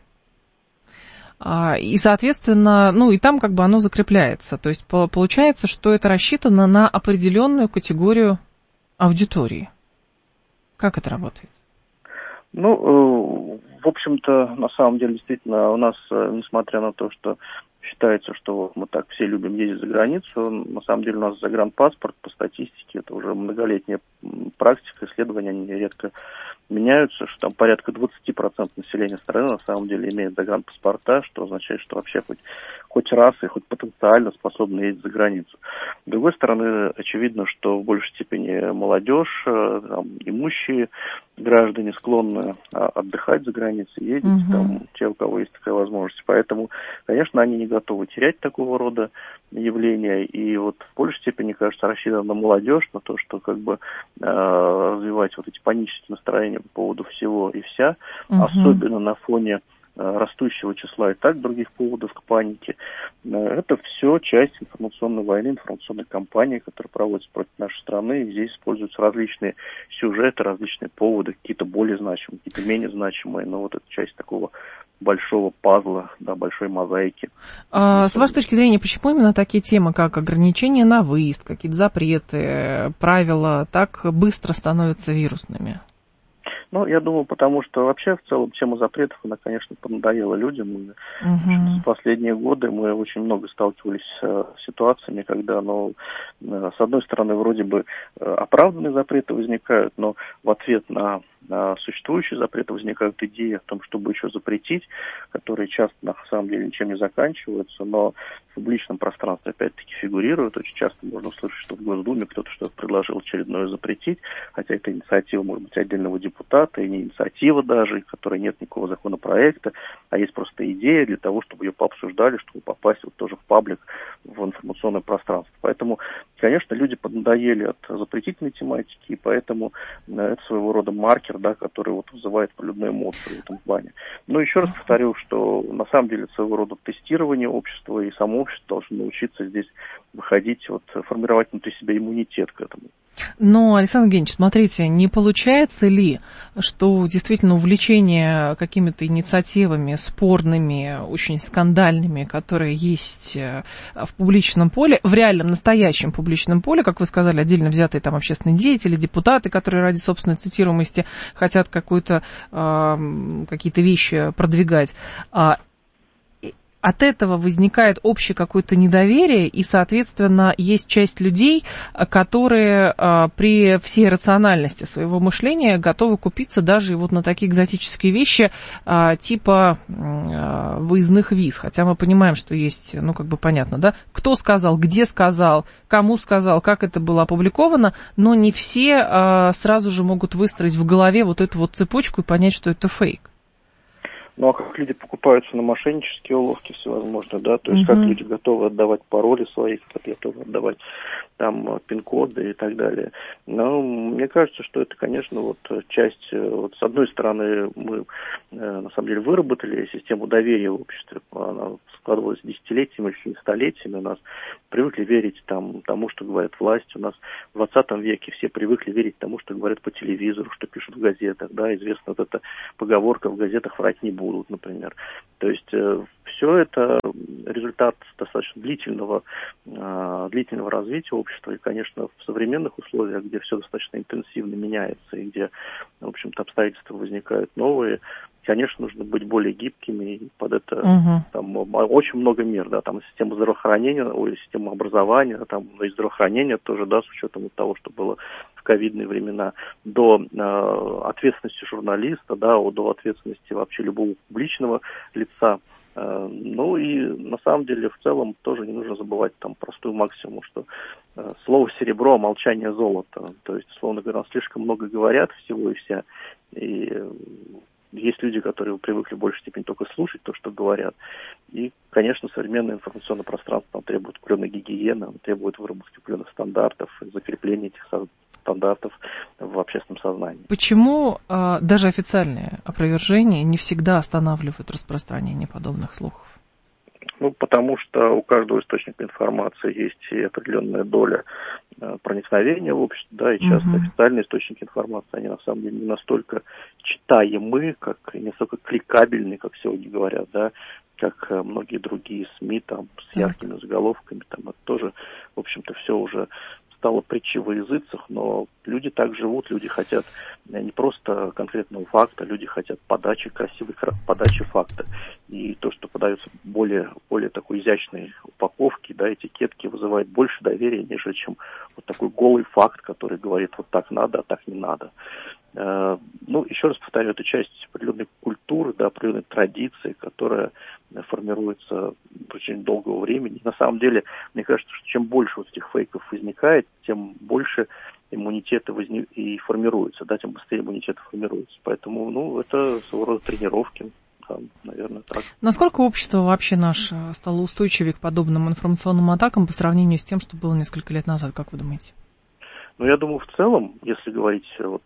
и, соответственно, и там как бы оно закрепляется. То есть получается, что это рассчитано на определенную категорию аудитории. Как это работает? В общем-то, на самом деле, действительно, у нас, несмотря на то, что считается, что мы так все любим ездить за границу, на самом деле у нас загранпаспорт по статистике, это уже многолетняя практика, исследования, они редко меняются, что там порядка 20% населения страны на самом деле имеет загранпаспорта, что означает, что вообще хоть раз и хоть потенциально способны ездить за границу. С другой стороны, очевидно, что в большей степени молодежь, имущие граждане склонны отдыхать за границей, ездить, те, у кого есть такая возможность. Поэтому, конечно, они не готовы терять такого рода явления. И вот в большей степени, кажется, рассчитано на молодежь, на то, что как бы развивать вот эти панические настроения по поводу всего и вся, особенно на фоне растущего числа и так других поводов к панике. Это все часть информационной войны, информационной кампании, которая проводится против нашей страны. И здесь используются различные сюжеты, различные поводы, какие-то более значимые, какие-то менее значимые. Но вот это часть такого большого пазла, да, большой мозаики. С вашей точки зрения, почему именно такие темы, как ограничения на выезд, какие-то запреты, правила, так быстро становятся вирусными? Я думаю, потому что вообще в целом тема запретов, она, конечно, понадоела людям. В последние годы мы очень много сталкивались с ситуациями, когда, с одной стороны, вроде бы оправданные запреты возникают, но в ответ на существующие запреты, возникают идеи о том, чтобы еще запретить, которые часто на самом деле ничем не заканчиваются, но в публичном пространстве опять-таки фигурируют. Очень часто можно услышать, что в Госдуме кто-то что-то предложил очередное запретить, хотя это инициатива, может быть, отдельного депутата, и не инициатива даже, в которой нет никакого законопроекта, а есть просто идея для того, чтобы ее пообсуждали, чтобы попасть вот тоже в паблик, в информационное пространство. Поэтому, конечно, люди поднадоели от запретительной тематики, и поэтому это своего рода маркер, да, который вот вызывает полюбные эмоции в этом плане. Но еще раз повторю, что на самом деле это своего рода тестирование общества, и само общество должно научиться здесь выходить, вот, формировать внутри себя иммунитет к этому. Но, Александр Евгеньевич, смотрите, не получается ли, что действительно увлечение какими-то инициативами спорными, очень скандальными, которые есть в публичном поле, в реальном, настоящем публичном поле, как вы сказали, отдельно взятые там общественные деятели, депутаты, которые ради собственной цитируемости хотят какие-то вещи продвигать, от этого возникает общее какое-то недоверие, и, соответственно, есть часть людей, которые при всей рациональности своего мышления готовы купиться даже вот на такие экзотические вещи типа выездных виз. Хотя мы понимаем, что есть, понятно, да, кто сказал, где сказал, кому сказал, как это было опубликовано, но не все сразу же могут выстроить в голове вот эту вот цепочку и понять, что это фейк. Ну, а как люди покупаются на мошеннические уловки всевозможные, да, то есть как люди готовы отдавать пароли свои, как готовы отдавать там пин-коды и так далее. Но мне кажется, что это, конечно, вот часть, вот с одной стороны, мы на самом деле выработали систему доверия в обществе, она складывалась десятилетиями или столетиями, у нас привыкли верить тому, что говорит власть, у нас в 20 веке все привыкли верить тому, что говорят по телевизору, что пишут в газетах, да, известна вот эта поговорка: в газетах врать не будут, например. То есть все это результат достаточно длительного развития общества, и, конечно, в современных условиях, где все достаточно интенсивно меняется, и где, в общем-то, обстоятельства возникают новые, конечно, нужно быть более гибкими, и под это там очень много мер, да, там система здравоохранения, система образования, там, и здравоохранения тоже, да, с учетом вот того, что было в ковидные времена, до ответственности журналиста, да, до ответственности вообще любого публичного лица. Ну и на самом деле в целом тоже не нужно забывать там простую максимум, что слово серебро, а молчание золото. То есть, условно говоря, слишком много говорят всего и вся, и есть люди, которые привыкли в большей степени только слушать то, что говорят. И, конечно, современное информационное пространство требует определенной гигиены, требует выработки определенных стандартов, закрепления этих стандартов в общественном сознании. Почему даже официальные опровержения не всегда останавливают распространение подобных слухов? Ну, потому что у каждого источника информации есть и определенная доля проникновения в общество, да, и часто официальные источники информации, они на самом деле не настолько читаемы, не настолько кликабельны, как сегодня говорят, да, как многие другие СМИ там с яркими заголовками, там это тоже, в общем-то, все уже стало притчей во языцах, но люди так живут, люди хотят не просто конкретного факта, люди хотят красивой подачи факта. И то, что подается более такой изящной упаковки, да, этикетки, вызывает больше доверия, нежели чем вот такой голый факт, который говорит, вот так надо, а так не надо. Ну, еще раз повторю, это часть определенной культуры, да, определенной традиции, которая формируется в очень долгого времени. На самом деле, мне кажется, что чем больше вот этих фейков возникает, тем больше иммунитета и формируется, да, тем быстрее иммунитет формируется. Поэтому, это своего рода тренировки. Наверное, так. Насколько общество вообще наше стало устойчивее к подобным информационным атакам по сравнению с тем, что было несколько лет назад, как вы думаете? Ну, я думаю, в целом, если говорить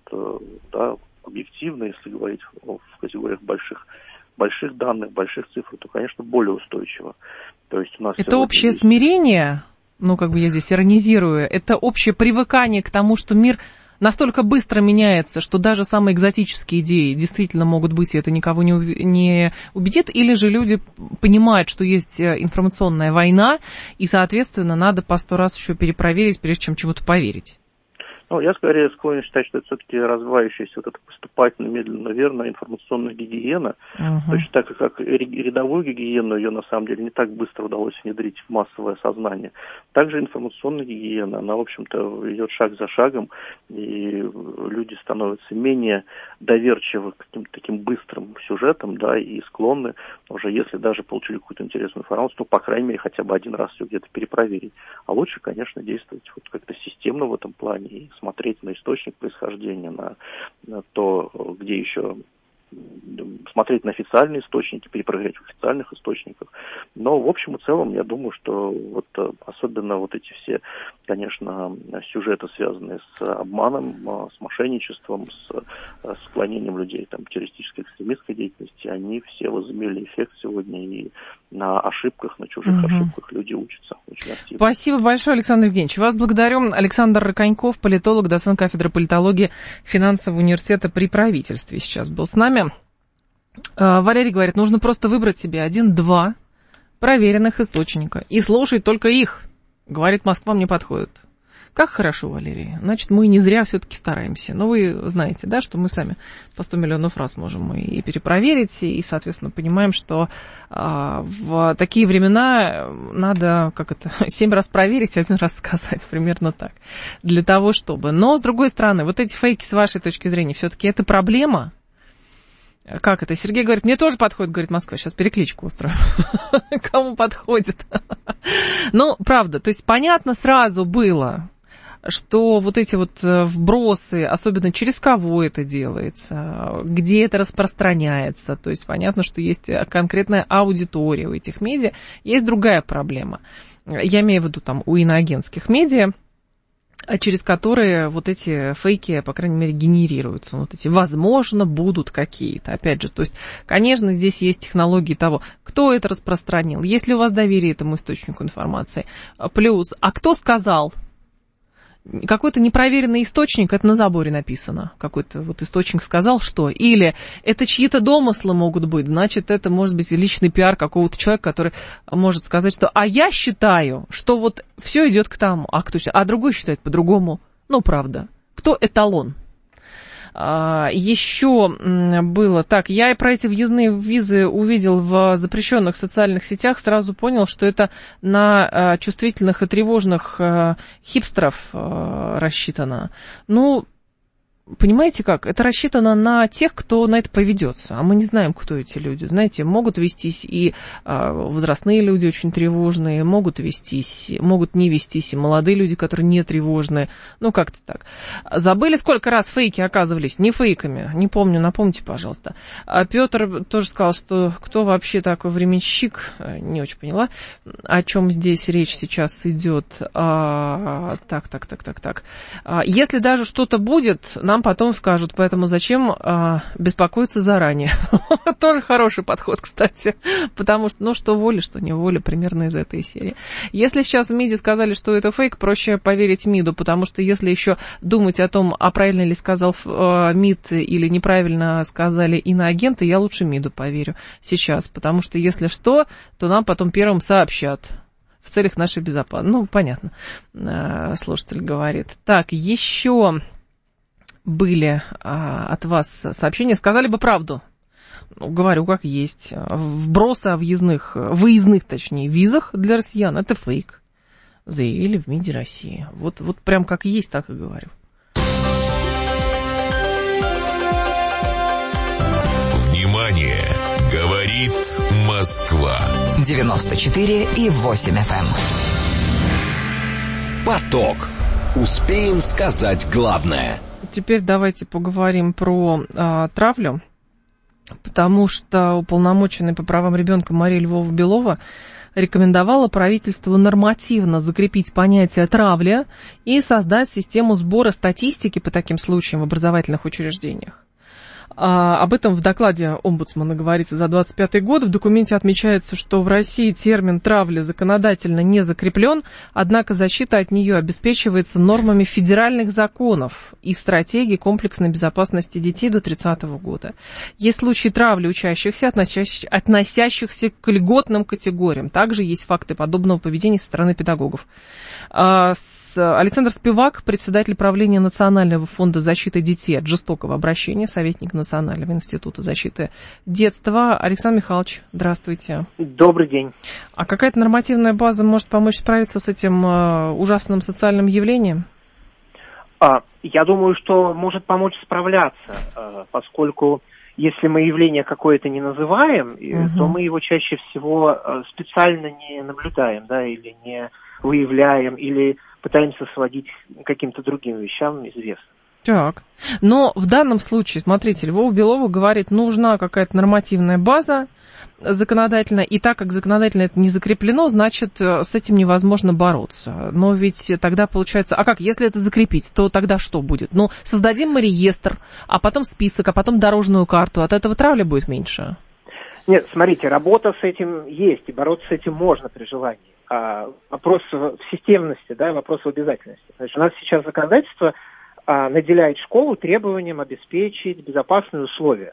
объективно, если говорить в категориях больших данных, больших цифр, то, конечно, более устойчиво. То есть у нас это общее смирение, я здесь иронизирую, это общее привыкание к тому, что мир настолько быстро меняется, что даже самые экзотические идеи действительно могут быть, и это никого не убедит, или же люди понимают, что есть информационная война, и, соответственно, надо по 100 раз еще перепроверить, прежде чем чему-то поверить. Ну, я скорее склонен считать, что это все-таки развивающаяся вот эта поступательно, медленно, верно информационная гигиена. Точно так, как рядовую гигиену, ее на самом деле не так быстро удалось внедрить в массовое сознание. Также информационная гигиена, она, в общем-то, идет шаг за шагом, и люди становятся менее доверчивы к каким-то таким быстрым сюжетам, да, и склонны уже, если даже получили какую-то интересную информацию, то, по крайней мере, хотя бы один раз все где-то перепроверить. А лучше, конечно, действовать вот как-то системно в этом плане и смотреть на источник происхождения, на то, где еще смотреть на официальные источники, перепроверять в официальных источниках. Но в общем и целом я думаю, что вот особенно вот эти все, конечно, сюжеты, связанные с обманом, с мошенничеством, с склонением людей там, к террористической, экстремистской деятельности, они все возымели эффект сегодня, и на ошибках, на чужих ошибках люди учатся очень активно. Спасибо большое, Александр Евгеньевич. Вас благодарю. Александр Коньков, политолог, доцент кафедры политологии финансового университета при правительстве, сейчас был с нами. Валерий говорит, нужно просто выбрать себе 1-2 проверенных источника и слушать только их. Говорит, Москва мне подходит. Как хорошо, Валерий. Значит, мы не зря все-таки стараемся. Но вы знаете, да, что мы сами по 100 миллионов раз можем и перепроверить, и, соответственно, понимаем, что в такие времена надо, 7 раз проверить, 1 раз сказать, примерно так, для того, чтобы. Но, с другой стороны, вот эти фейки, с вашей точки зрения, все-таки это проблема. Как это? Сергей говорит, мне тоже подходит, говорит Москва. Сейчас перекличку устроим. Кому подходит? Ну, правда, то есть понятно сразу было, что вот эти вот вбросы, особенно через кого это делается, где это распространяется, то есть понятно, что есть конкретная аудитория у этих медиа. Есть другая проблема. Я имею в виду там у иноагентских медиа, через которые вот эти фейки, по крайней мере, генерируются. Вот эти, возможно, будут какие-то. Опять же, то есть, конечно, здесь есть технологии того, кто это распространил, есть ли у вас доверие этому источнику информации. Плюс, а кто сказал? Какой-то непроверенный источник, это на заборе написано. Какой-то вот источник сказал, что. Или это чьи-то домыслы могут быть, значит, это может быть личный пиар какого-то человека, который может сказать, что «а я считаю, что вот все идет к тому», а другой считает по-другому. Ну, правда. Кто эталон? Еще было так, я и про эти въездные визы увидел в запрещенных социальных сетях, сразу понял, что это на чувствительных и тревожных хипстеров рассчитано. Ну, понимаете как? Это рассчитано на тех, кто на это поведется. А мы не знаем, кто эти люди. Знаете, могут вестись и возрастные люди очень тревожные, могут не вестись и молодые люди, которые не тревожные. Ну, как-то так. Забыли, сколько раз фейки оказывались не фейками? Не помню, напомните, пожалуйста. Петр тоже сказал, что кто вообще такой временщик? Не очень поняла, о чем здесь речь сейчас идет. Так. Если даже что-то будет, нам потом скажут, поэтому зачем беспокоиться заранее. Тоже хороший подход, кстати, потому что, что воля, что не воля, примерно из этой серии. Если сейчас в МИДе сказали, что это фейк, проще поверить МИДу, потому что если еще думать о том, а правильно ли сказал МИД или неправильно сказали иноагенты, я лучше МИДу поверю сейчас, потому что если что, то нам потом первым сообщат. В целях нашей безопасности. Ну, понятно, слушатель говорит. Так, еще были от вас сообщения, сказали бы правду. Ну, говорю, как есть. Вбросы о выездных, точнее, визах для россиян, это фейк. Заявили в МИДе России. Вот прям как есть, так и говорю. Внимание! Говорит Москва. 94,8 FM. Поток. Успеем сказать главное. Теперь давайте поговорим про травлю, потому что уполномоченная по правам ребенка Мария Львова-Белова рекомендовала правительству нормативно закрепить понятие травля и создать систему сбора статистики по таким случаям в образовательных учреждениях. Об этом в докладе омбудсмана говорится за 2025 год. В документе отмечается, что в России термин «травля» законодательно не закреплен, однако защита от нее обеспечивается нормами федеральных законов и стратегии комплексной безопасности детей до 30 года. Есть случаи травли учащихся, относящихся к льготным категориям. Также есть факты подобного поведения со стороны педагогов. Александр Спивак, председатель правления Национального фонда защиты детей от жестокого обращения, советник Национального института защиты детства. Александр Михайлович, здравствуйте. Добрый день. А какая-то нормативная база может помочь справиться с этим ужасным социальным явлением? Я думаю, что может помочь справляться, поскольку если мы явление какое-то не называем, то мы его чаще всего специально не наблюдаем, да, или не выявляем, или пытаемся сводить к каким-то другим вещам известным. Так, но в данном случае, смотрите, Львова Белова говорит, нужна какая-то нормативная база законодательная, и так как законодательно это не закреплено, значит, с этим невозможно бороться. Но ведь тогда получается, а как, если это закрепить, то тогда что будет? Ну, создадим мы реестр, а потом список, а потом дорожную карту, от этого травля будет меньше? Нет, смотрите, работа с этим есть, и бороться с этим можно при желании. Вопрос в системности, да, вопрос в обязательности. Значит, у нас сейчас законодательство наделяет школу требованием обеспечить безопасные условия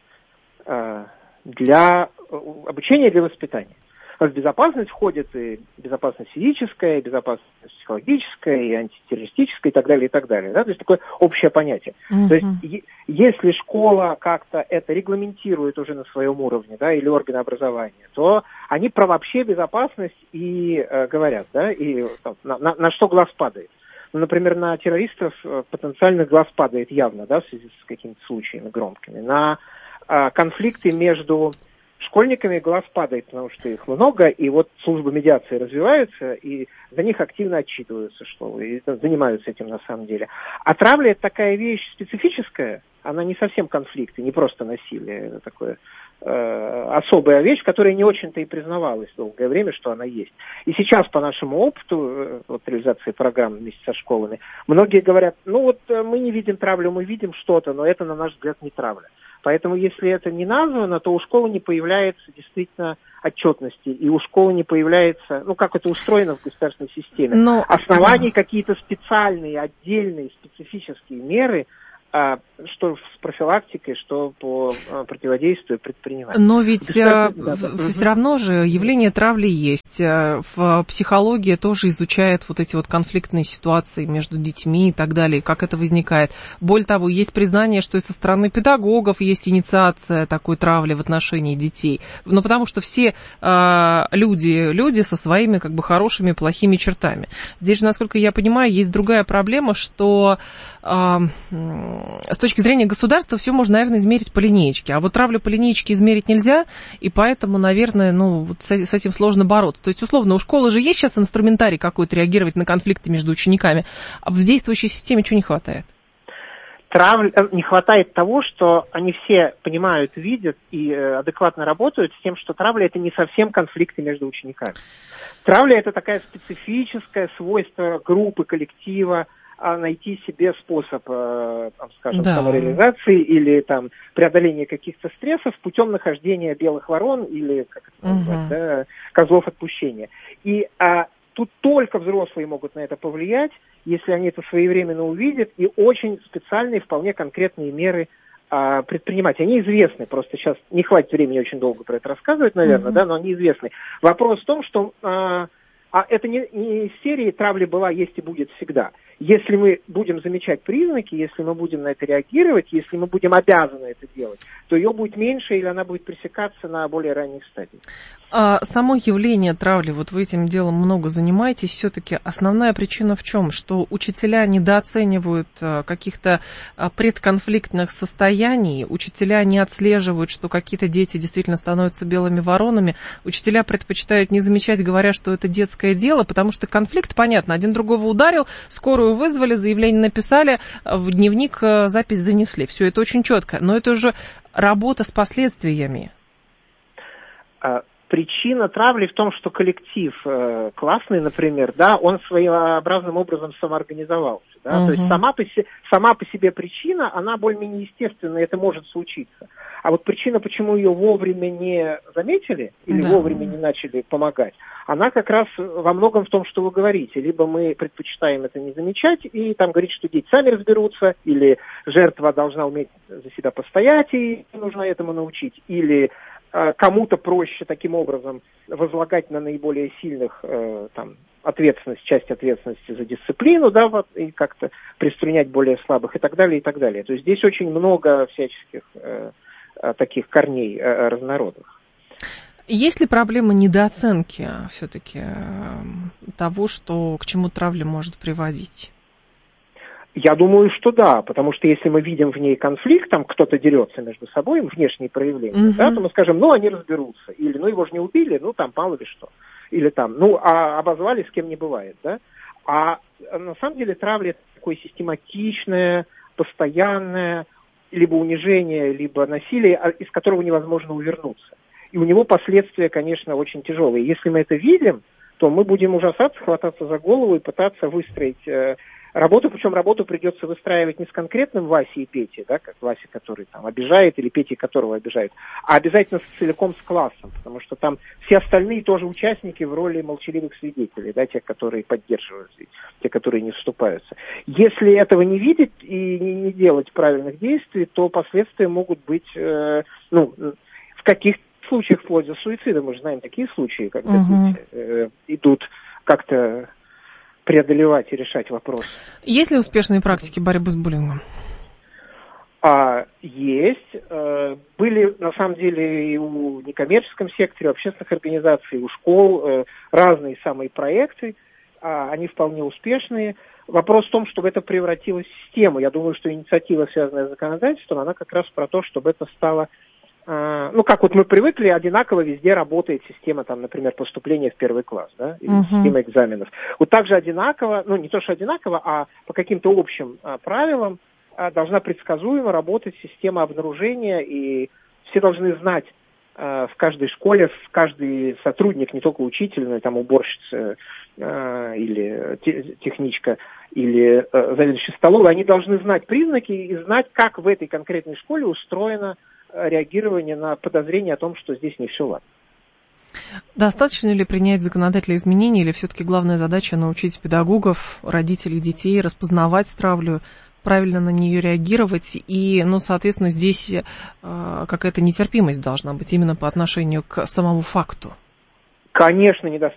для обучения и для воспитания. В безопасность входит и безопасность физическая, и безопасность психологическая, и антитеррористическая, и так далее, и так далее. Да? То есть такое общее понятие. То есть если школа как-то это регламентирует уже на своем уровне, да, или органы образования, то они про вообще безопасность и говорят, да, и на что глаз падает. Ну, например, на террористов потенциально глаз падает явно, да, в связи с какими-то случаями громкими. На конфликты между школьниками глаз падает, потому что их много, и вот службы медиации развиваются, и за них активно отчитываются, что и занимаются этим на самом деле. А травля – это такая вещь специфическая, она не совсем конфликт, и не просто насилие, это такое особая вещь, которая не очень-то и признавалась долгое время, что она есть. И сейчас по нашему опыту вот, реализации программы вместе со школами, многие говорят, ну вот мы не видим травлю, мы видим что-то, но это, на наш взгляд, не травля. Поэтому, если это не названо, то у школы не появляется действительно отчетности, и у школы не появляется, ну, как это устроено в государственной системе, оснований какие-то специальные, отдельные, специфические меры, что с профилактикой, что по противодействию предпринимать. Но ведь все равно же явление травли есть. В психологии тоже изучает вот эти вот конфликтные ситуации между детьми и так далее, как это возникает. Более того, есть признание, что и со стороны педагогов есть инициация такой травли в отношении детей. Ну, потому что все люди со своими как бы хорошими и плохими чертами. Здесь же, насколько я понимаю, есть другая проблема, что с точки зрения государства все можно, наверное, измерить по линеечке. А вот травлю по линеечке измерить нельзя, и поэтому, наверное, ну, вот с этим сложно бороться. То есть, условно, у школы же есть сейчас инструментарий какой-то реагировать на конфликты между учениками, а в действующей системе чего не хватает? Не хватает того, что они все понимают, видят и адекватно работают с тем, что травля – это не совсем конфликты между учениками. Травля – это такая специфическое свойство группы, коллектива, найти себе способ, скажем, самореализации или там преодоления каких-то стрессов путем нахождения белых ворон или, как это назвать, да, козлов отпущения. И тут только взрослые могут на это повлиять, если они это своевременно увидят, и очень специальные, вполне конкретные меры предпринимать. Они известны, просто сейчас не хватит времени очень долго про это рассказывать, наверное, да, но они известны. Вопрос в том, что это не из серии «травля была, есть и будет всегда». Если мы будем замечать признаки, если мы будем на это реагировать, если мы будем обязаны это делать, то ее будет меньше или она будет пресекаться на более ранних стадиях. Само явление травли, вот вы этим делом много занимаетесь, все-таки основная причина в чем? Что учителя недооценивают каких-то предконфликтных состояний, учителя не отслеживают, что какие-то дети действительно становятся белыми воронами, учителя предпочитают не замечать, говоря, что это детское дело, потому что конфликт, понятно, один другого ударил, скорую вызвали, заявление написали, в дневник запись занесли. Все это очень четко, но это уже работа с последствиями. Причина травли в том, что коллектив классный, например, да, он своеобразным образом самоорганизовался. Да? То есть сама по себе причина, она более-менее естественная, это может случиться. А вот причина, почему ее вовремя не заметили или вовремя не начали помогать, она как раз во многом в том, что вы говорите. Либо мы предпочитаем это не замечать и там говорить, что дети сами разберутся, или жертва должна уметь за себя постоять и нужно этому научить, или кому-то проще таким образом возлагать на наиболее сильных часть ответственности за дисциплину, да, вот, и как-то приструнять более слабых и так далее, и так далее. То есть здесь очень много всяческих таких корней разнородных. Есть ли проблема недооценки все-таки того, что к чему травля может приводить? Я думаю, что да, потому что если мы видим в ней конфликт, там кто-то дерется между собой, внешние проявления, да, то мы скажем, они разберутся, или, его же не убили, там мало ли что, или там, обозвали, с кем не бывает, да, а на самом деле травля это такое систематичное, постоянное, либо унижение, либо насилие, из которого невозможно увернуться, и у него последствия, конечно, очень тяжелые. Если мы это видим, то мы будем ужасаться, хвататься за голову и пытаться выстроить работу, причем работу придется выстраивать не с конкретным Васей и Петей, да, как Вася, который там обижает, или Петей, которого обижают, а обязательно целиком с классом, потому что там все остальные тоже участники в роли молчаливых свидетелей, да, те, которые поддерживают, те, которые не вступаются. Если этого не видеть и не делать правильных действий, то последствия могут быть, в каких-то случаях вплоть до суицида. Мы же знаем такие случаи, когда дети идут как-то преодолевать и решать вопрос. Есть ли успешные практики борьбы с буллингом? Есть. Были, на самом деле, и у некоммерческом секторе, у общественных организаций, у школ разные самые проекты. Они вполне успешные. Вопрос в том, чтобы это превратилось в систему. Я думаю, что инициатива, связанная с законодательством, она как раз про то, чтобы это стало... как вот мы привыкли, одинаково везде работает система, там, например, поступления в первый класс, да, или система экзаменов. Вот так же одинаково, не то что одинаково, а по каким-то общим правилам должна предсказуемо работать система обнаружения, и все должны знать в каждой школе, каждый сотрудник, не только учитель, но и там уборщица или техничка, или заведующий столовой, они должны знать признаки и знать, как в этой конкретной школе устроено реагирование на подозрение о том, что здесь не все ладно. Достаточно ли принять законодательные изменения, или все-таки главная задача научить педагогов, родителей детей распознавать травлю, правильно на нее реагировать, и, соответственно, здесь какая-то нетерпимость должна быть именно по отношению к самому факту? Конечно, недостаточно.